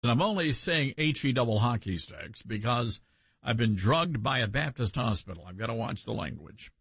And I'm only saying HE double hockey sticks because I've been drugged by a Baptist hospital. I've got to watch the language.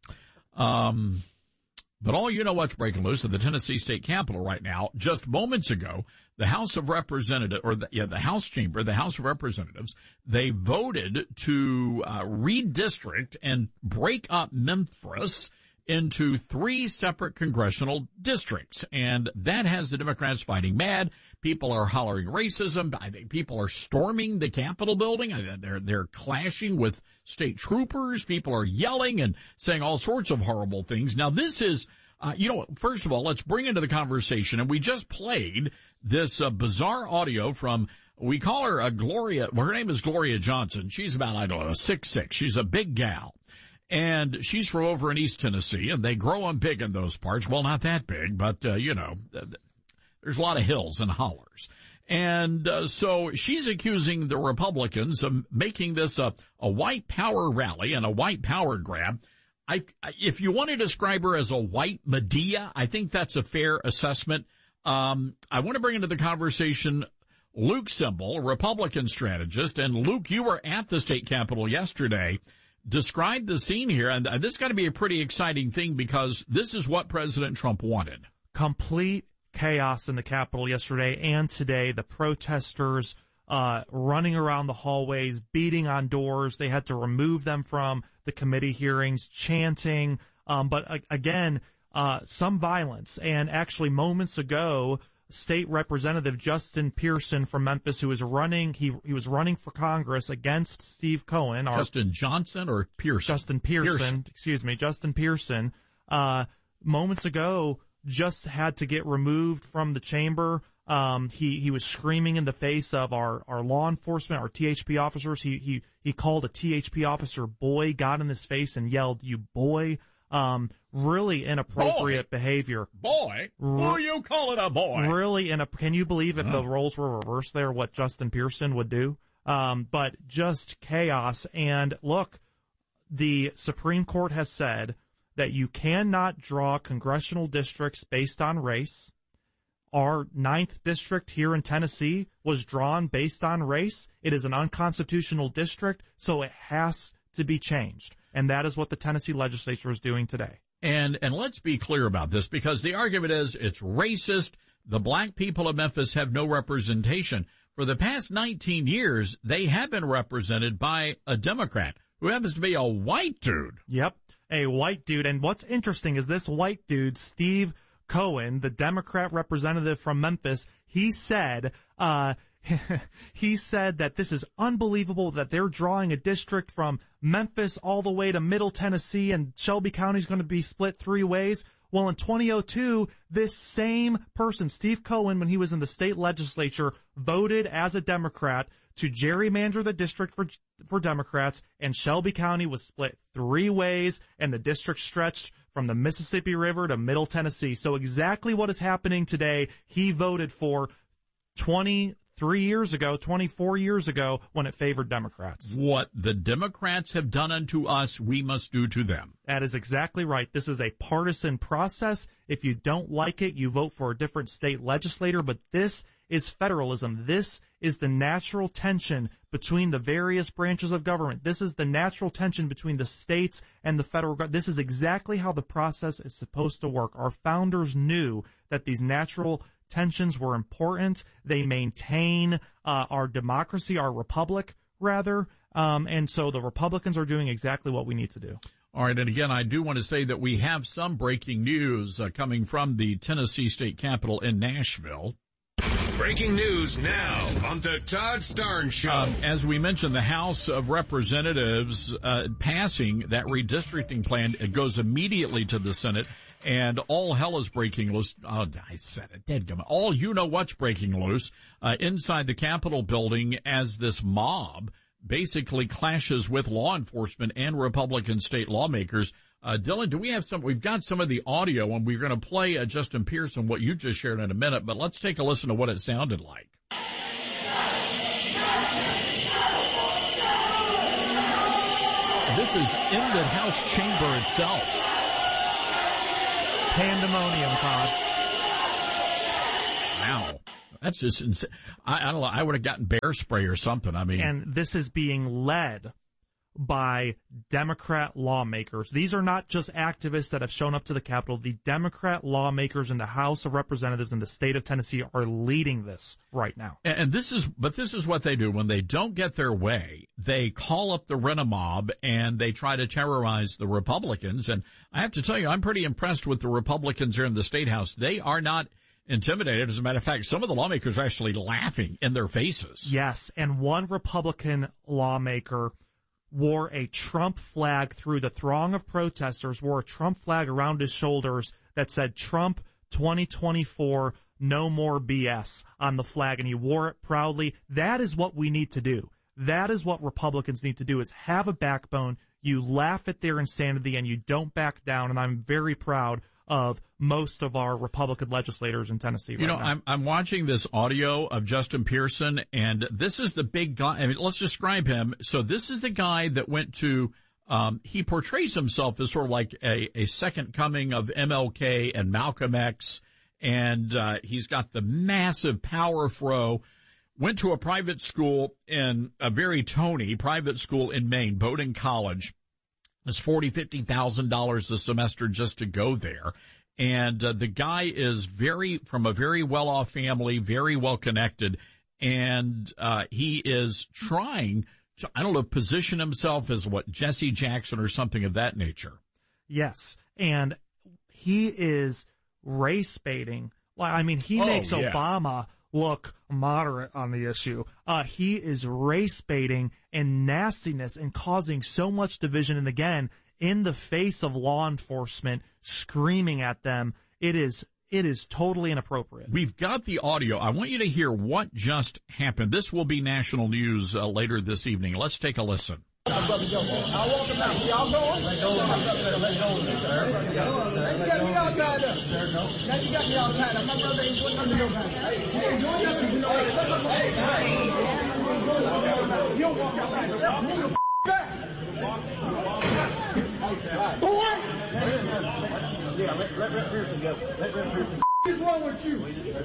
But all you know what's breaking loose at the Tennessee State Capitol right now. Just moments ago, the House of Representatives, the House Chamber, the House of Representatives, they voted to redistrict and break up Memphis into 3 separate congressional districts. And that has the Democrats fighting mad. People are hollering racism. I think people are storming the Capitol building. They're clashing with state troopers. People are yelling and saying all sorts of horrible things. Now this is, first of all, let's bring into the conversation, and we just played this bizarre audio from, we call her Gloria, well, her name is Gloria Johnson. She's about, 6'6". She's a big gal. And she's from over in East Tennessee, and they grow them big in those parts. Well, not that big, but, there's a lot of hills and hollers. And so she's accusing the Republicans of making this a white power rally and a white power grab. If you want to describe her as a white Medea, I think that's a fair assessment. I want to bring into the conversation Luke Semple, a Republican strategist. And Luke, you were at the state capitol yesterday. Describe the scene here, and this got to be a pretty exciting thing because this is what President Trump wanted. Complete chaos in the Capitol yesterday and today. The protesters running around the hallways, beating on doors. They had to remove them from the committee hearings, chanting. But again, some violence. And actually, moments ago, State Representative Justin Pearson from Memphis, who was running, he was running for Congress against Steve Cohen. Justin Johnson or Pearson? Justin Pearson. Excuse me, Justin Pearson. Moments ago, just had to get removed from the chamber. He was screaming in the face of our law enforcement, our THP officers. He called a THP officer boy, got in his face and yelled, "You boy." Really inappropriate behavior. Boy? Who you calling a boy? Really can you believe if the roles were reversed there, what Justin Pearson would do? But just chaos. And look, the Supreme Court has said that you cannot draw congressional districts based on race. Our 9th district here in Tennessee was drawn based on race. It is an unconstitutional district, so it has to be changed. And that is what the Tennessee legislature is doing today. And let's be clear about this, because the argument is it's racist. The black people of Memphis have no representation. For the past 19 years, they have been represented by a Democrat who happens to be a white dude. Yep, a white dude. And what's interesting is this white dude, Steve Cohen, the Democrat representative from Memphis, he said that this is unbelievable that they're drawing a district from Memphis all the way to Middle Tennessee, and Shelby County is going to be split 3 ways. Well, in 2002, this same person, Steve Cohen, when he was in the state legislature, voted as a Democrat to gerrymander the district for Democrats, and Shelby County was split 3 ways, and the district stretched from the Mississippi River to Middle Tennessee. So exactly what is happening today, he voted for 24 years ago, when it favored Democrats. What the Democrats have done unto us, we must do to them. That is exactly right. This is a partisan process. If you don't like it, you vote for a different state legislator, but this is federalism. This is the natural tension between the various branches of government. This is the natural tension between the states and the federal government. This is exactly how the process is supposed to work. Our founders knew that these natural tensions were important. They maintain our democracy, our republic, rather. And so the Republicans are doing exactly what we need to do. All right. And again, I do want to say that we have some breaking news coming from the Tennessee State Capitol in Nashville. Breaking news now on the Todd Starnes Show. As we mentioned, the House of Representatives passing that redistricting plan, it goes immediately to the Senate, and all hell is breaking loose. Oh, I said it. Deadgum. All you know what's breaking loose inside the Capitol building as this mob basically clashes with law enforcement and Republican state lawmakers. Dylan, do we have we've got some of the audio, and we're going to play Justin Pearson, what you just shared, in a minute, but let's take a listen to what it sounded like. This is in the House chamber itself. Pandemonium, Todd. Wow. That's just insane. I don't know. I would have gotten bear spray or something. I mean, and this is being led by Democrat lawmakers. These are not just activists that have shown up to the Capitol. The Democrat lawmakers in the House of Representatives in the state of Tennessee are leading this right now. And this is what they do when they don't get their way. They call up the rent-a-mob and they try to terrorize the Republicans. And I have to tell you, I'm pretty impressed with the Republicans here in the State House. They are not intimidated. As a matter of fact, some of the lawmakers are actually laughing in their faces. Yes, and one Republican lawmaker wore a Trump flag through the throng of protesters, wore a Trump flag around his shoulders that said Trump 2024, no more BS on the flag, and he wore it proudly. That is what we need to do. That is what Republicans need to do, is have a backbone. You laugh at their insanity and you don't back down, and I'm very proud of most of our Republican legislators in Tennessee right now. I'm watching this audio of Justin Pearson, and this is the big guy. I mean, let's describe him. So this is the guy that went to, he portrays himself as sort of like a second coming of MLK and Malcolm X, and he's got the massive power fro. Went to a private school in a very Tony private school in Maine, Bowdoin College. It's $40,000, $50,000 a semester just to go there. And the guy is from a very well-off family, very well-connected, and he is trying to, I don't know, position himself as what, Jesse Jackson or something of that nature. Yes, and he is race baiting. I mean, he makes Obama look moderate on the issue. He is race baiting and nastiness and causing so much division. And again, in the face of law enforcement screaming at them, it is totally inappropriate. We've got the audio. I want you to hear what just happened. This will be national news later this evening. Let's take a listen. I'll walk him out. Y'all going? Let go. You got me all tied up. Now you got me all tied up. My brother ain't doing nothing to nobody. He ain't doing nothing to nobody. You don't walk out by yourself. Move your back. Boy! Yeah, let Pearson go. Let Pearson. What is wrong with you?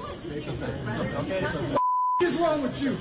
What is wrong with you?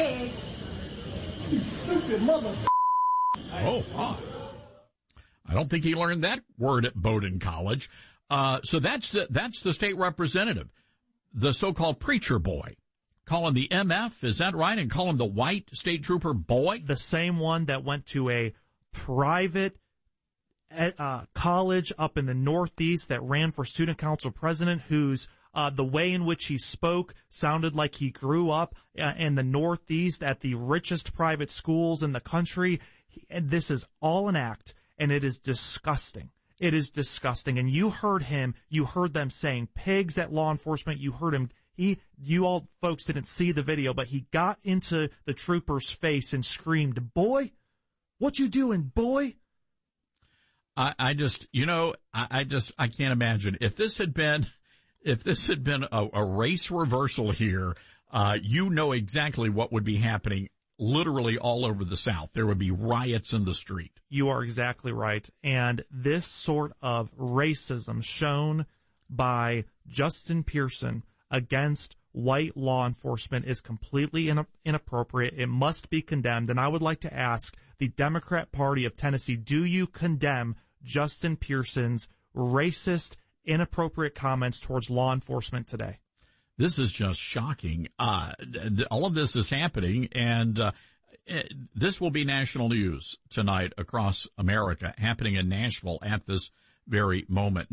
You stupid mother. Oh, wow. I don't think he learned that word at Bowdoin College. So that's the state representative, the so-called preacher boy. Call him the MF, is that right? And call him the white state trooper boy? The same one that went to a private college up in the Northeast that ran for student council president, whose the way in which he spoke sounded like he grew up in the Northeast at the richest private schools in the country. And this is all an act, and it is disgusting. It is disgusting. And you heard them saying pigs at law enforcement. You heard him. You all folks didn't see the video, but he got into the trooper's face and screamed, "Boy, what you doing, boy?" I can't imagine if this had been a race reversal here. You know exactly what would be happening. Literally all over the South. There would be riots in the street. You are exactly right. And this sort of racism shown by Justin Pearson against white law enforcement is completely inappropriate. It must be condemned. And I would like to ask the Democrat Party of Tennessee, do you condemn Justin Pearson's racist, inappropriate comments towards law enforcement today? This is just shocking. All of this is happening, and this will be national news tonight across America, happening in Nashville at this very moment.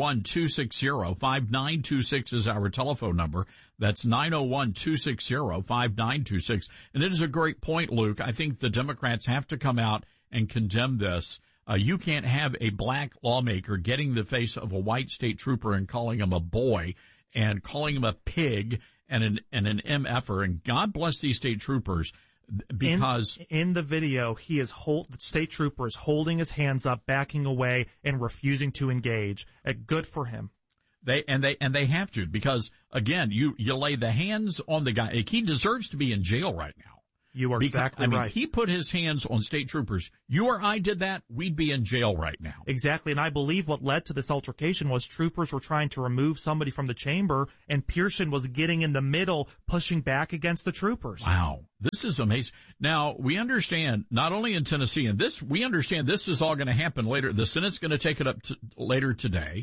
901-260-5926 is our telephone number. That's 901-260-5926. And it is a great point, Luke. I think the Democrats have to come out and condemn this. You can't have a black lawmaker getting the face of a white state trooper and calling him a boy and calling him a pig and an MFer. And God bless these state troopers, because in the video, the state trooper is holding his hands up, backing away, and refusing to engage. Good for him. They have to, because again, you lay the hands on the guy. He deserves to be in jail right now. You are exactly right. He put his hands on state troopers. You or I did that, we'd be in jail right now. Exactly, and I believe what led to this altercation was troopers were trying to remove somebody from the chamber, and Pearson was getting in the middle, pushing back against the troopers. Wow, this is amazing. Now, we understand, not only in Tennessee, and we understand this is all going to happen later. The Senate's going to take it up later today,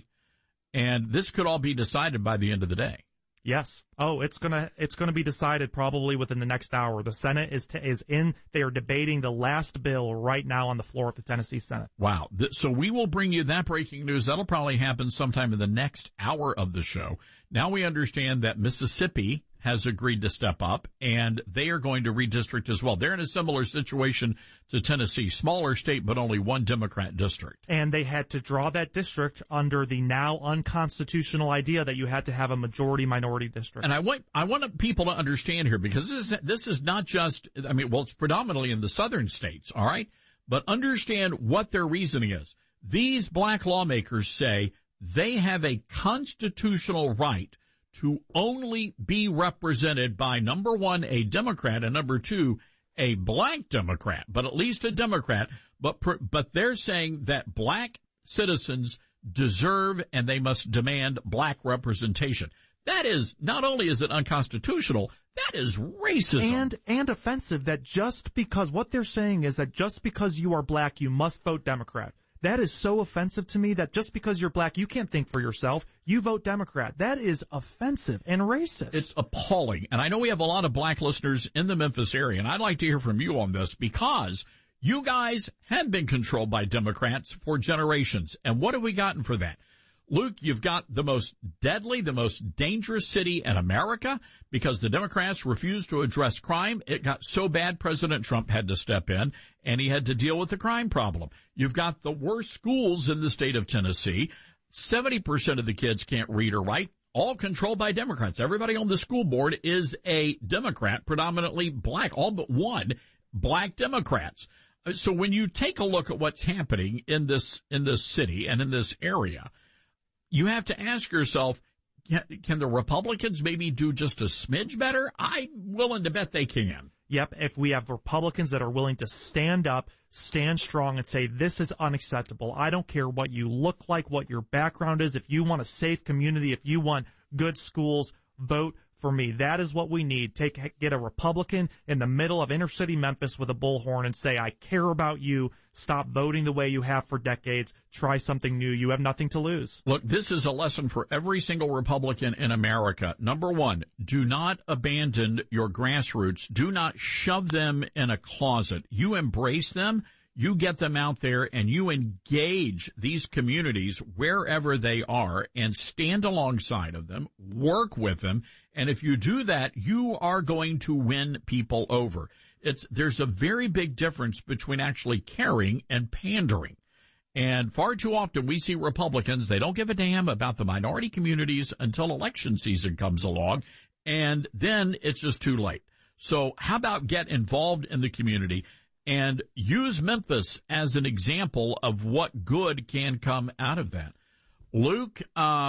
and this could all be decided by the end of the day. Yes. Oh, it's gonna be decided probably within the next hour. The Senate they are debating the last bill right now on the floor of the Tennessee Senate. Wow. So we will bring you that breaking news. That'll probably happen sometime in the next hour of the show. Now we understand that Mississippi has agreed to step up, and they are going to redistrict as well. They're in a similar situation to Tennessee, smaller state, but only one Democrat district. And they had to draw that district under the now unconstitutional idea that you had to have a majority-minority district. And I want people to understand here, because this is not just, it's predominantly in the southern states, all right? But understand what their reasoning is. These black lawmakers say they have a constitutional right to only be represented by, number one, a Democrat, and number two, a black Democrat, but at least a Democrat. But they're saying that black citizens deserve and they must demand black representation. That is, not only is it unconstitutional, that is racism. And offensive, that just because, what they're saying is that just because you are black, you must vote Democrat. That is so offensive to me, that just because you're black, you can't think for yourself. You vote Democrat. That is offensive and racist. It's appalling. And I know we have a lot of black listeners in the Memphis area, and I'd like to hear from you on this, because you guys have been controlled by Democrats for generations. And what have we gotten for that? Luke, you've got the most deadly, the most dangerous city in America because the Democrats refused to address crime. It got so bad President Trump had to step in, and he had to deal with the crime problem. You've got the worst schools in the state of Tennessee. 70% of the kids can't read or write, all controlled by Democrats. Everybody on the school board is a Democrat, predominantly black, all but one, black Democrats. So when you take a look at what's happening in this city and in this area, you have to ask yourself, can the Republicans maybe do just a smidge better? I'm willing to bet they can. Yep, if we have Republicans that are willing to stand up, stand strong, and say, this is unacceptable. I don't care what you look like, what your background is. If you want a safe community, if you want good schools, vote for me. That is what we need. Get a Republican in the middle of inner city Memphis with a bullhorn and say, I care about you. Stop voting the way you have for decades. Try something new. You have nothing to lose. Look, this is a lesson for every single Republican in America. Number one, do not abandon your grassroots. Do not shove them in a closet. You embrace them. You get them out there and you engage these communities wherever they are and stand alongside of them, work with them. And if you do that, you are going to win people over. There's a very big difference between actually caring and pandering. And far too often we see Republicans, they don't give a damn about the minority communities until election season comes along, and then it's just too late. So how about get involved in the community and use Memphis as an example of what good can come out of that? Luke,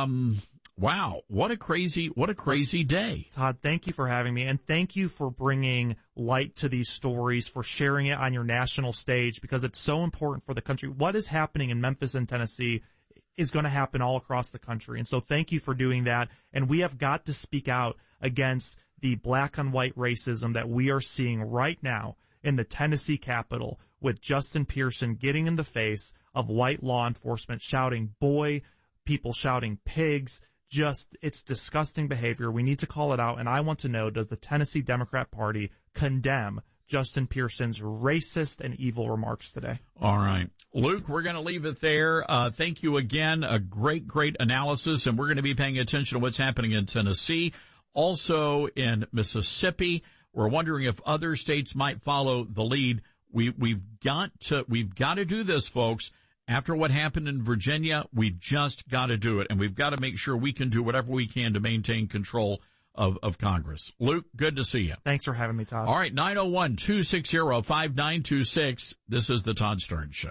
wow, what a crazy day. Todd, thank you for having me, and thank you for bringing light to these stories, for sharing it on your national stage, because it's so important for the country. What is happening in Memphis and Tennessee is going to happen all across the country, and so thank you for doing that. And we have got to speak out against the black on white racism that we are seeing right now in the Tennessee Capitol, with Justin Pearson getting in the face of white law enforcement, shouting boy, people shouting pigs. It's disgusting behavior. We need to call it out, and I want to know, does the Tennessee Democrat Party condemn Justin Pearson's racist and evil remarks today? All right. Luke, we're going to leave it there. Thank you again. A great analysis, and we're going to be paying attention to what's happening in Tennessee, also in Mississippi. We're wondering if other states might follow the lead. We've got to do this, folks. After what happened in Virginia, we've just got to do it, and we've got to make sure we can do whatever we can to maintain control of Congress. Luke, good to see you. Thanks for having me, Todd. All right, 901-260-5926. This is the Todd Starnes Show.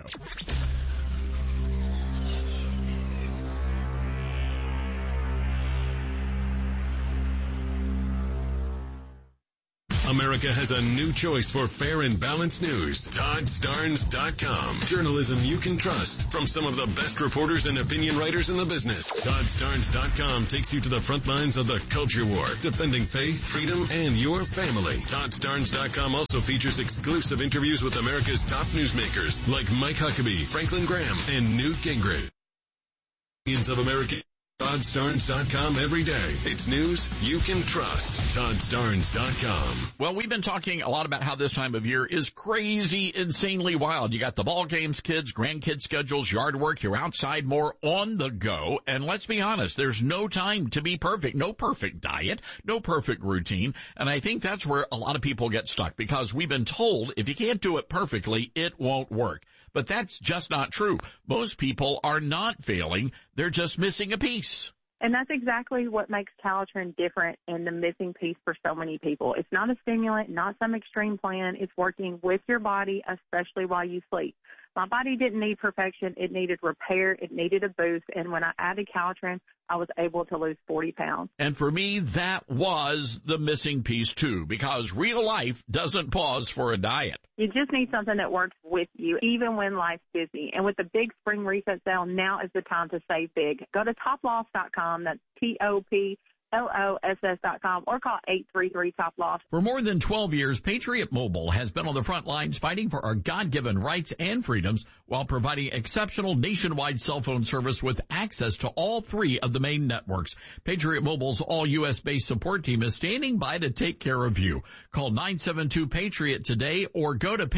America has a new choice for fair and balanced news. ToddStarnes.com. Journalism you can trust from some of the best reporters and opinion writers in the business. ToddStarnes.com takes you to the front lines of the culture war, defending faith, freedom, and your family. ToddStarnes.com also features exclusive interviews with America's top newsmakers like Mike Huckabee, Franklin Graham, and Newt Gingrich. Millions of Americans. ToddStarnes.com every day. It's news you can trust. ToddStarnes.com. Well, we've been talking a lot about how this time of year is crazy, insanely wild. You got the ball games, kids, grandkids schedules, yard work. You're outside more on the go. And let's be honest, there's no time to be perfect. No perfect diet, no perfect routine. And I think that's where a lot of people get stuck because we've been told if you can't do it perfectly, it won't work. But that's just not true. Most people are not failing. They're just missing a piece. And that's exactly what makes Calitrin different and the missing piece for so many people. It's not a stimulant, not some extreme plan. It's working with your body, especially while you sleep. My body didn't need perfection. It needed repair. It needed a boost. And when I added Calitrin, I was able to lose 40 pounds. And for me, that was the missing piece too, because real life doesn't pause for a diet. You just need something that works with you, even when life's busy. And with the big spring reset sale, now is the time to save big. Go to toploss.com. That's TOPLOSS.com or call 833-TOP-LOSS. For more than 12 years, Patriot Mobile has been on the front lines fighting for our God-given rights and freedoms while providing exceptional nationwide cell phone service with access to all three of the main networks. Patriot Mobile's all-U.S.-based support team is standing by to take care of you. Call 972-PATRIOT today or go to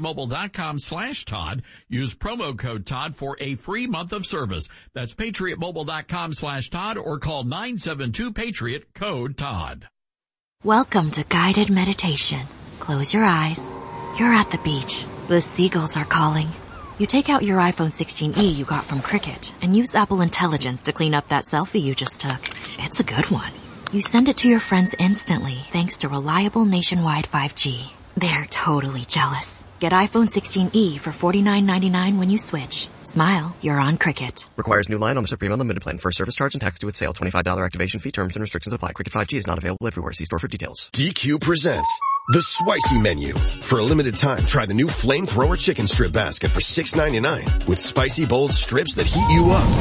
patriotmobile.com/Todd. Use promo code Todd for a free month of service. That's patriotmobile.com/Todd or call 972-PATRIOT, code Todd. Welcome to guided meditation. Close your eyes. You're at the beach. The seagulls are calling. You take out your iPhone 16e you got from Cricket and use Apple Intelligence to clean up that selfie you just took. It's a good one. You send it to your friends instantly thanks to reliable nationwide 5G. They're totally jealous. Get iPhone 16e for $49.99 when you switch. Smile, you're on Cricket. Requires new line on the Supreme Unlimited plan. First service charge and tax due at sale. $25 activation fee. Terms and restrictions apply. Cricket 5G is not available everywhere. See store for details. DQ presents the Spicy Menu. For a limited time, try the new Flamethrower Chicken Strip Basket for $6.99 with spicy, bold strips that heat you up.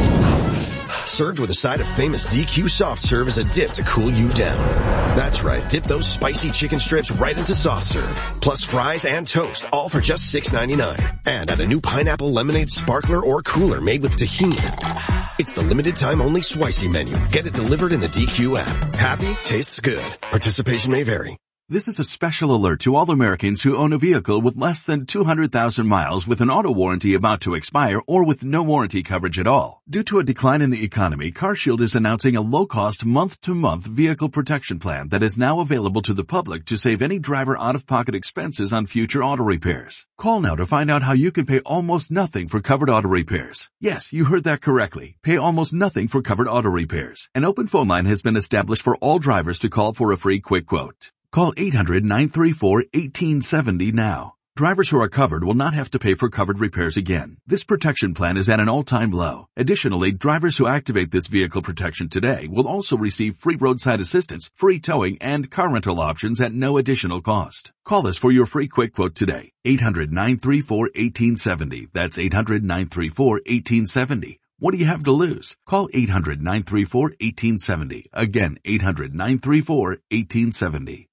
Served with a side of famous DQ Soft Serve as a dip to cool you down. That's right, dip those spicy chicken strips right into Soft Serve. Plus fries and toast, all for just $6.99. And add a new pineapple lemonade sparkler or cooler made with tahini. It's the limited time only Spicy Menu. Get it delivered in the DQ app. Happy tastes good. Participation may vary. This is a special alert to all Americans who own a vehicle with less than 200,000 miles with an auto warranty about to expire or with no warranty coverage at all. Due to a decline in the economy, CarShield is announcing a low-cost month-to-month vehicle protection plan that is now available to the public to save any driver out-of-pocket expenses on future auto repairs. Call now to find out how you can pay almost nothing for covered auto repairs. Yes, you heard that correctly. Pay almost nothing for covered auto repairs. An open phone line has been established for all drivers to call for a free quick quote. Call 800-934-1870 now. Drivers who are covered will not have to pay for covered repairs again. This protection plan is at an all-time low. Additionally, drivers who activate this vehicle protection today will also receive free roadside assistance, free towing, and car rental options at no additional cost. Call us for your free quick quote today. 800-934-1870. That's 800-934-1870. What do you have to lose? Call 800-934-1870. Again, 800-934-1870.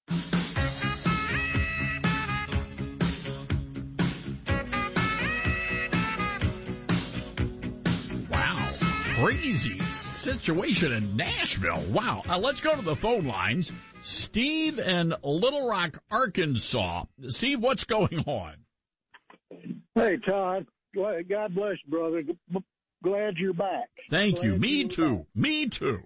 Wow. Crazy situation in Nashville. Wow. Let's go to the phone lines. Steve in Little Rock, Arkansas. Steve, what's going on? Hey, Todd. God bless you, brother. Glad you're back. Thank you. Me too. Me too.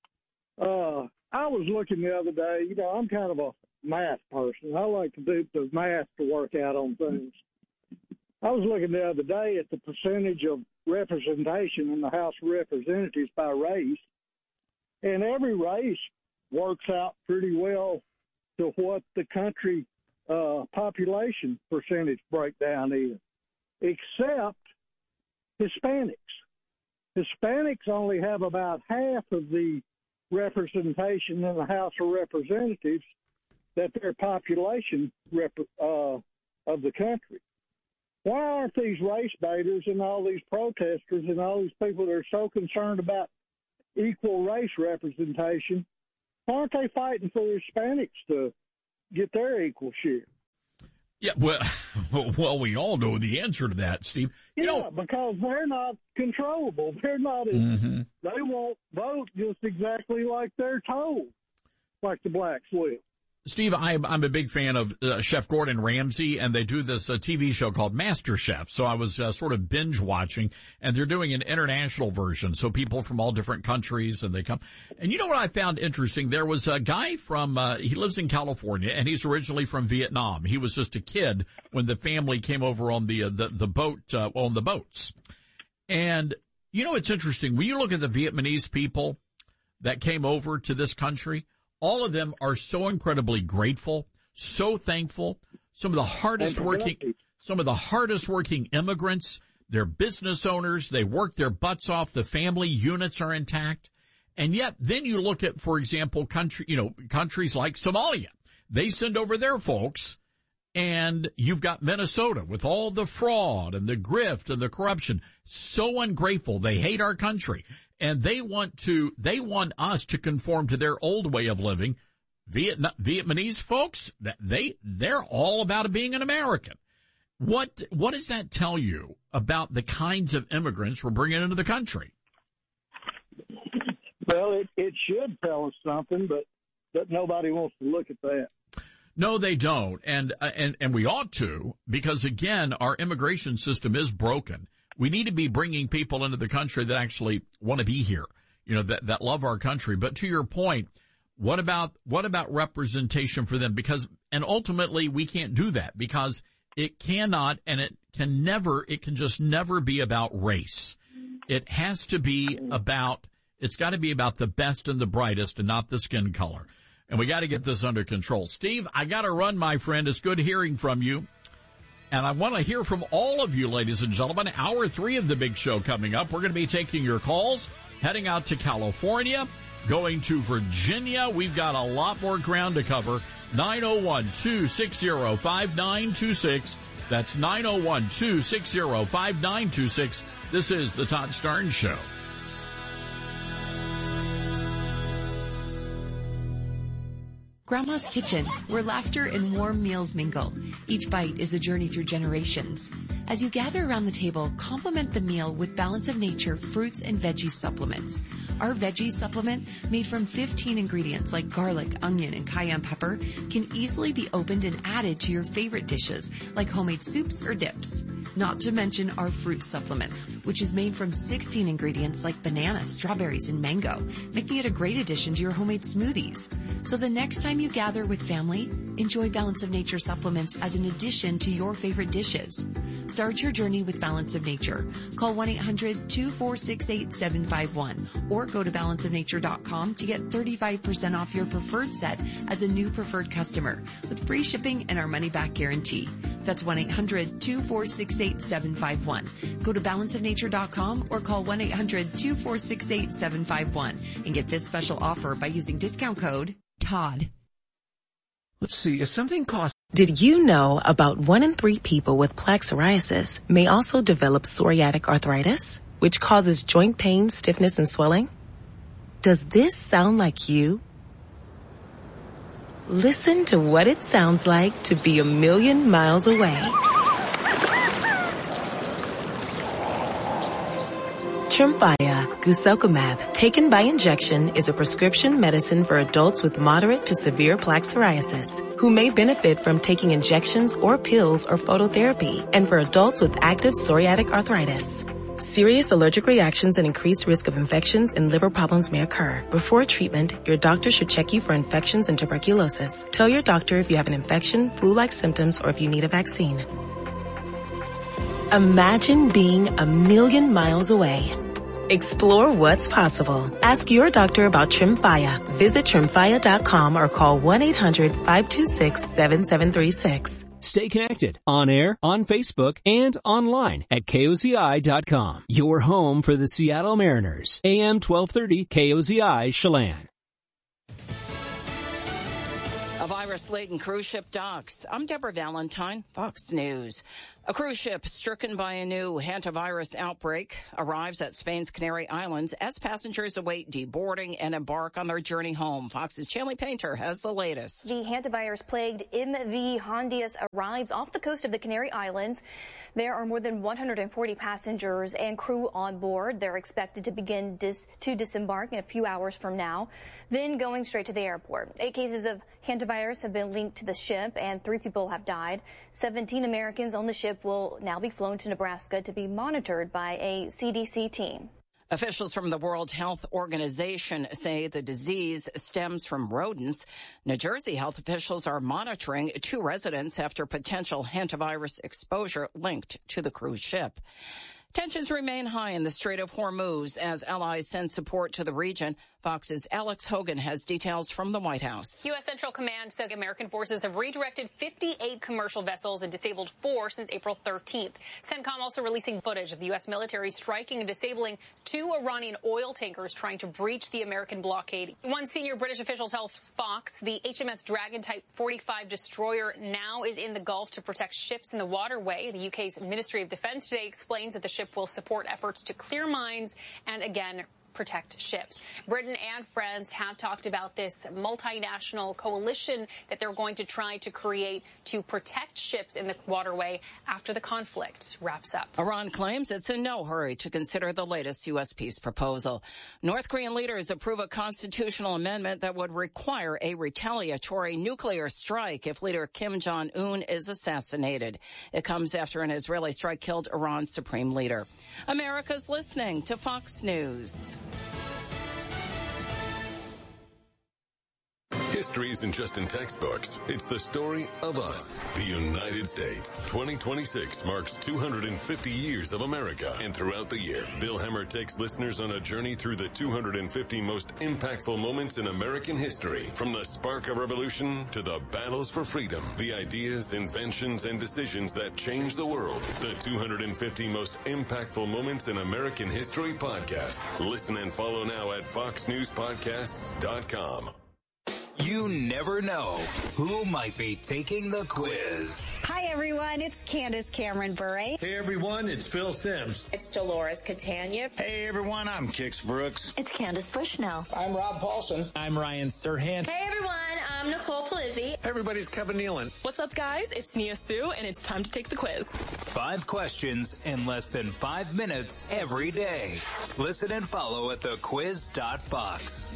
I was looking the other day. You know, I'm kind of a math person. I like to do the math to work out on things. I was looking the other day at the percentage of representation in the House of Representatives by race, and every race works out pretty well to what the country population percentage breakdown is, except Hispanics. Hispanics only have about half of the representation in the House of Representatives that their population of the country. Why aren't these race baiters and all these protesters and all these people that are so concerned about equal race representation, why aren't they fighting for the Hispanics to get their equal share? Yeah, well, we all know the answer to that, Steve. Because they're not controllable. They're not. Mm-hmm. They won't vote just exactly like they're told, like the blacks will. Steve, I'm a big fan of Chef Gordon Ramsay, and they do this TV show called MasterChef. So I was sort of binge watching, and they're doing an international version. So people from all different countries, and they come. And you know what I found interesting? There was a guy from, he lives in California, and he's originally from Vietnam. He was just a kid when the family came over on the boat, on the boats. And, you know, it's interesting. When you look at the Vietnamese people that came over to this country, all of them are so incredibly grateful, so thankful. Some of the hardest working immigrants, they're business owners. They work their butts off. The family units are intact. And yet then you look at, for example, countries like Somalia. They send over their folks, and you've got Minnesota with all the fraud and the grift and the corruption. So ungrateful. They hate our country. And they want us to conform to their old way of living. Vietnamese folks, they're all about being an American. What does that tell you about the kinds of immigrants we're bringing into the country? Well, it should tell us something, but nobody wants to look at that. No, they don't. And we ought to, because again, our immigration system is broken. We need to be bringing people into the country that actually want to be here, that love our country. But to your point, what about representation for them? And ultimately we can't do that because it cannot, and it can just never be about race. It has to be it's got to be about the best and the brightest and not the skin color. And we got to get this under control. Steve, I got to run, my friend. It's good hearing from you. And I want to hear from all of you, ladies and gentlemen. Hour 3 of the big show coming up. We're going to be taking your calls, heading out to California, going to Virginia. We've got a lot more ground to cover. 901-260-5926. That's 901-260-5926. This is the Todd Starnes Show. Grandma's Kitchen, where laughter and warm meals mingle. Each bite is a journey through generations. As you gather around the table, complement the meal with Balance of Nature fruits and veggie supplements. Our veggie supplement, made from 15 ingredients like garlic, onion, and cayenne pepper, can easily be opened and added to your favorite dishes, like homemade soups or dips. Not to mention our fruit supplement, which is made from 16 ingredients like banana, strawberries, and mango, making it a great addition to your homemade smoothies. So the next time you gather with family, enjoy Balance of Nature supplements as an addition to your favorite dishes. Start your journey with Balance of Nature. Call 1-800-246-8751 or go to balanceofnature.com to get 35% off your preferred set as a new preferred customer with free shipping and our money-back guarantee. That's 1-800-246-8751. Go to balanceofnature.com or call 1-800-246-8751 and get this special offer by using discount code TODD. Let's see, if something costs... Did you know about 1 in 3 people with plaque psoriasis may also develop psoriatic arthritis, which causes joint pain, stiffness, and swelling? Does this sound like you? Listen to what it sounds like to be a million miles away. Tremfya guselkumab, taken by injection, is a prescription medicine for adults with moderate to severe plaque psoriasis who may benefit from taking injections or pills or phototherapy, and for adults with active psoriatic arthritis. Serious allergic reactions and increased risk of infections and liver problems may occur. Before treatment, your doctor should check you for infections and tuberculosis. Tell your doctor if you have an infection, flu-like symptoms, or if you need a vaccine. Imagine being a million miles away. Explore what's possible. Ask your doctor about Tremfya. Visit Tremfya.com or call 1-800-526-7736. Stay connected on air, on Facebook, and online at KOZI.com. Your home for the Seattle Mariners. AM 1230 KOZI Chelan. A virus-laden cruise ship docks. I'm Deborah Valentine, Fox News. A cruise ship stricken by a new hantavirus outbreak arrives at Spain's Canary Islands as passengers await deboarding and embark on their journey home. Fox's Chanley Painter has the latest. The hantavirus-plagued MV Hondias arrives off the coast of the Canary Islands. There are more than 140 passengers and crew on board. They're expected to begin to disembark in a few hours from now, then going straight to the airport. 8 cases of hantavirus have been linked to the ship, and 3 people have died. 17 Americans on the ship will now be flown to Nebraska to be monitored by a CDC team. Officials from the World Health Organization say the disease stems from rodents. New Jersey health officials are monitoring 2 residents after potential hantavirus exposure linked to the cruise ship. Tensions remain high in the Strait of Hormuz as allies send support to the region. Fox's Alex Hogan has details from the White House. U.S. Central Command says American forces have redirected 58 commercial vessels and disabled 4 since April 13th. CENTCOM also releasing footage of the U.S. military striking and disabling 2 Iranian oil tankers trying to breach the American blockade. One senior British official tells Fox the HMS Dragon Type 45 destroyer now is in the Gulf to protect ships in the waterway. The UK's Ministry of Defence today explains that the ship will support efforts to clear mines and, again, protect ships. Britain and France have talked about this multinational coalition that they're going to try to create to protect ships in the waterway after the conflict wraps up. Iran claims it's in no hurry to consider the latest U.S. peace proposal. North Korean leaders approve a constitutional amendment that would require a retaliatory nuclear strike if leader Kim Jong-un is assassinated. It comes after an Israeli strike killed Iran's supreme leader. America's listening to Fox News. History isn't just in textbooks. It's the story of us, the United States. 2026 marks 250 years of America. And throughout the year, Bill Hemmer takes listeners on a journey through the 250 most impactful moments in American history. From the spark of revolution to the battles for freedom, the ideas, inventions, and decisions that changed the world. The 250 most impactful moments in American history podcast. Listen and follow now at foxnewspodcasts.com. You never know who might be taking the quiz. Hi, everyone. It's Candace Cameron Bure. Hey, everyone. It's Phil Sims. It's Dolores Catania. Hey, everyone. I'm Kix Brooks. It's Candace Bushnell. I'm Rob Paulson. I'm Ryan Serhant. Hey, everyone. I'm Nicole Palizzi. Everybody's Kevin Nealon. What's up, guys? It's Nia Sue, and it's time to take the quiz. 5 questions in less than 5 minutes every day. Listen and follow at thequiz.fox.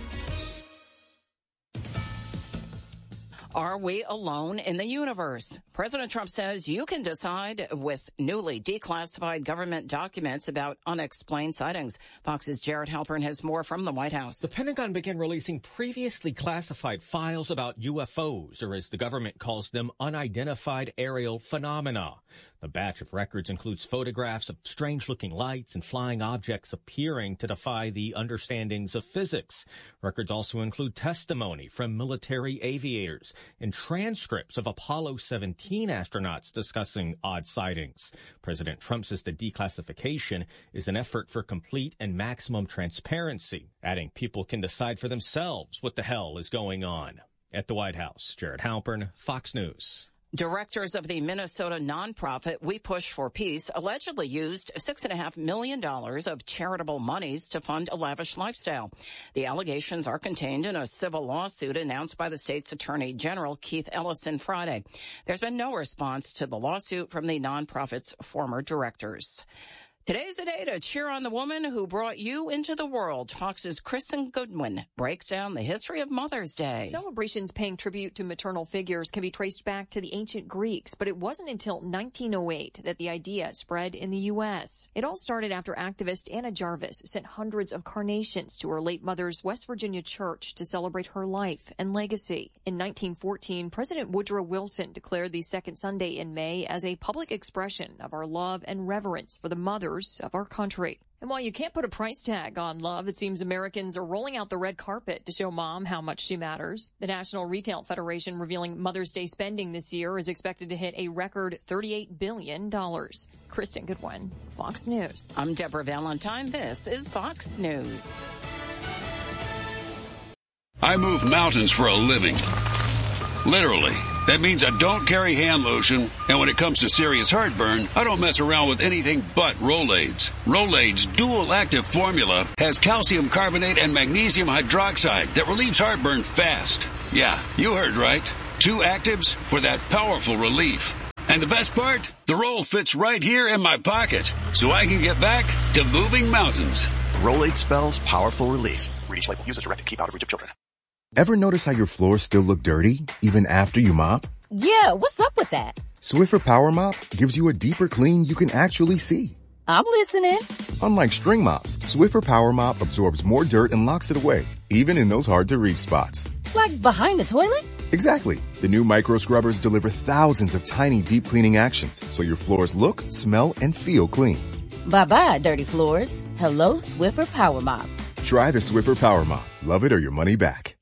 Are we alone in the universe? President Trump says you can decide with newly declassified government documents about unexplained sightings. Fox's Jared Halpern has more from the White House. The Pentagon began releasing previously classified files about UFOs, or as the government calls them, unidentified aerial phenomena. The batch of records includes photographs of strange-looking lights and flying objects appearing to defy the understandings of physics. Records also include testimony from military aviators and transcripts of Apollo 17 astronauts discussing odd sightings. President Trump says the declassification is an effort for complete and maximum transparency, adding people can decide for themselves what the hell is going on. At the White House, Jared Halpern, Fox News. Directors of the Minnesota nonprofit We Push for Peace allegedly used $6.5 million of charitable monies to fund a lavish lifestyle. The allegations are contained in a civil lawsuit announced by the state's Attorney General Keith Ellison Friday. There's been no response to the lawsuit from the nonprofit's former directors. Today's a day to cheer on the woman who brought you into the world. Fox's Kristen Goodwin breaks down the history of Mother's Day. Celebrations paying tribute to maternal figures can be traced back to the ancient Greeks, but it wasn't until 1908 that the idea spread in the U.S. It all started after activist Anna Jarvis sent hundreds of carnations to her late mother's West Virginia church to celebrate her life and legacy. In 1914, President Woodrow Wilson declared the second Sunday in May as a public expression of our love and reverence for the mothers of our country. And while you can't put a price tag on love, it seems Americans are rolling out the red carpet to show mom how much she matters. The National Retail Federation revealing Mother's Day spending this year is expected to hit a record $38 billion. Kristen Goodwin, Fox News. I'm Deborah Valentine. This is Fox News. I move mountains for a living. Literally. That means I don't carry hand lotion, and when it comes to serious heartburn, I don't mess around with anything but Rolaids. Rolaids' dual-active formula has calcium carbonate and magnesium hydroxide that relieves heartburn fast. Yeah, you heard right. 2 actives for that powerful relief. And the best part? The roll fits right here in my pocket, so I can get back to moving mountains. Rolaid spells powerful relief. Read each label. Use as directed. Keep out of reach of children. Ever notice how your floors still look dirty, even after you mop? Yeah, what's up with that? Swiffer Power Mop gives you a deeper clean you can actually see. I'm listening. Unlike string mops, Swiffer Power Mop absorbs more dirt and locks it away, even in those hard-to-reach spots. Like behind the toilet? Exactly. The new micro scrubbers deliver thousands of tiny deep cleaning actions, so your floors look, smell, and feel clean. Bye-bye, dirty floors. Hello, Swiffer Power Mop. Try the Swiffer Power Mop. Love it or your money back.